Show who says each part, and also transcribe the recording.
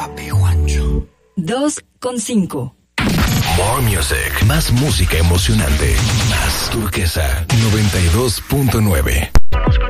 Speaker 1: Papi Juancho.
Speaker 2: 2:5.
Speaker 3: More Music. Más música emocionante. Más Turquesa 92.9.